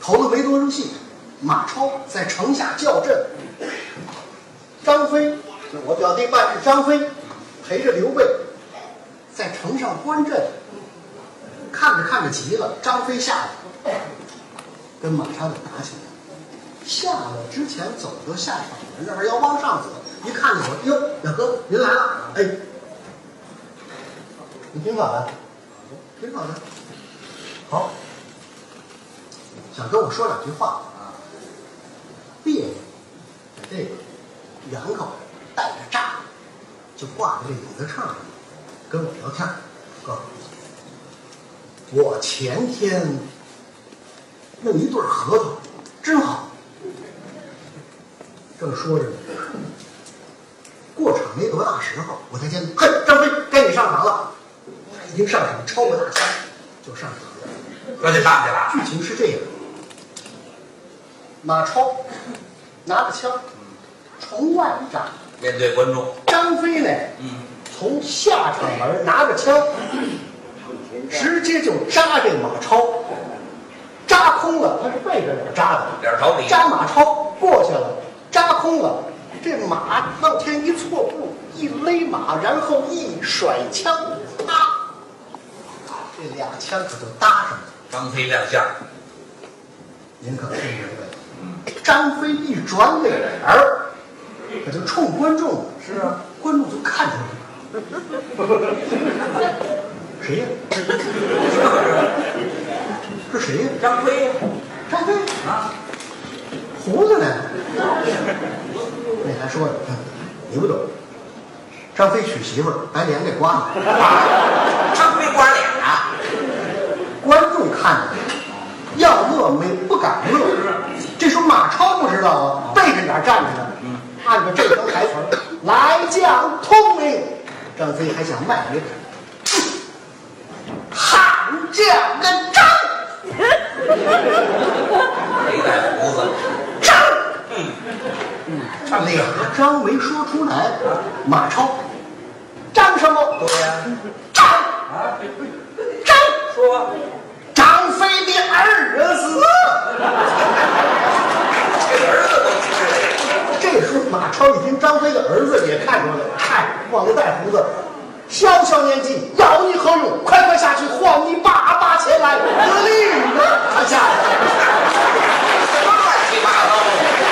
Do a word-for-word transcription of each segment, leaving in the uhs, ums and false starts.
投了没多出戏，马超在城下叫阵，张飞就是我表弟办事，张飞陪着刘备在城上观阵，看着看着急了，张飞下来跟马超就打起来了。下了之前走到下场门那儿要往上走，一看见我，哟，大哥您来了，哎，你挺好的，挺好的，好，想跟我说两句话啊，别扭，在这个园口带着栅栏，就挂在这椅子上面，跟我聊天，哥，我前天弄一对核桃，真好。正说着呢，过场没多大时候，我才见，嘿，张飞，该你上场了。他已经上场，超过大枪就上场了。 那就打起来了。 剧情是这样：马超拿着枪从外站， 面对观众。 张飞呢， 嗯， 从下场门拿着枪，直接就扎这马超，扎空了，他是背着脸扎的， 脸朝里， 扎马超过去了。扎空了，这马往前一错步，一勒马，然后一甩枪，啪，这俩枪可就搭上了。 张飞亮相， 您可听明白了？嗯，张飞一转脸儿，可就冲观众了。是啊，观众就看出来了，谁呀？是谁呀？ 张飞， 张飞啊， 胡子呢？那还说呢，你不懂，张飞娶媳妇儿把脸给刮了， 张飞刮脸啊！ 观众看着要乐没不敢乐，这时候马超不知道啊，背着脸站着呢，按照这条台词儿来将通令，张飞还想卖力，汉将个张， 没带胡子， 张。 嗯嗯，俩张没说出来，马超，张什么？ 对呀， 张啊， 张说张飞的儿子。 这儿子都知道。 这时候马超一听张飞的儿子也看出来了，嗨，忘了带胡子，小小年纪要你何用？快快下去唤你爸爸前来。得令了，他下来。 乱七八糟。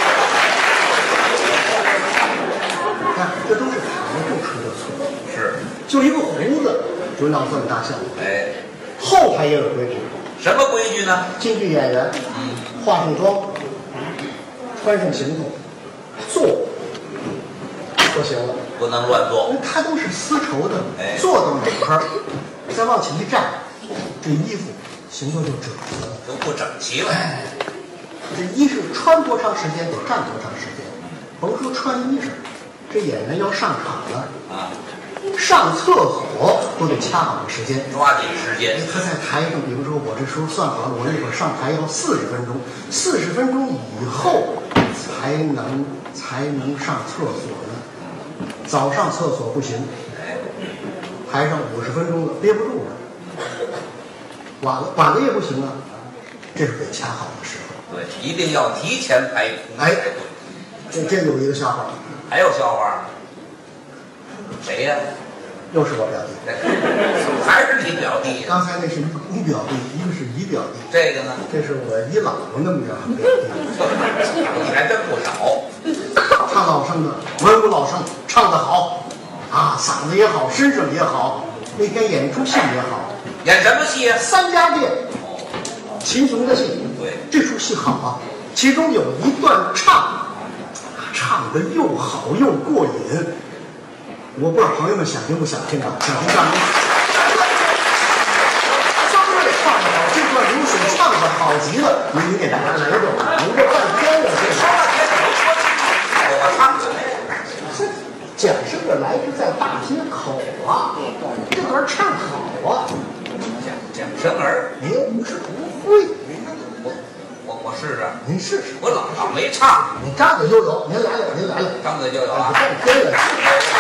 这都是台上出的错， 是， 就一个胡子就闹这么大笑。 哎， 后台也有规矩， 什么规矩呢？ 京剧演员， 嗯， 化上妆，穿上行头，坐就行了， 不能乱做。 因为他都是丝绸的， 哎坐到哪儿，再往起一站，这衣服行头就褶了， 都不整齐了。 哎，这衣是穿多长时间得站多长时间，甭说穿衣裳。这演员要上场了啊， 上厕所都得掐好时间， 抓紧时间。 他在台上，比如说我这时候算好了，我一会儿上台要四十分钟，四十分钟以后才能才能上厕所呢。早上厕所不行，台上五十分钟了憋不住了，晚了晚了也不行啊，这是得掐好的时候。 对，一定要提前排空。 哎，这这有一个笑话。 还有笑话？谁呀？ 又是我表弟， 还是你表弟？ 刚才那是你表弟，一个是姨表弟， 这个呢？ 这是我姨姥姥那么着表弟。 你还真不少。 唱老生的，文武老生唱得好，啊，嗓子也好，身上也好。那天演一出戏也好， 演什么戏呀？ 三家店，秦琼的戏。 对， 这出戏好啊，其中有一段唱。唱得又好又过瘾，我不知道朋友们想听不想听啊？想听唱吗？三位唱得好，这段流水唱得好极了，你给大家来一段，您这半天了，这说半天怎么说？我唱的。 这蒋生的来是在大街口啊，这段唱好啊。 蒋蒋生儿， 您又不是不会， 我我我试试， 您试试。 我老老没唱。 你张嘴就有，您来了，您来了， 张嘴就有了。 半天了。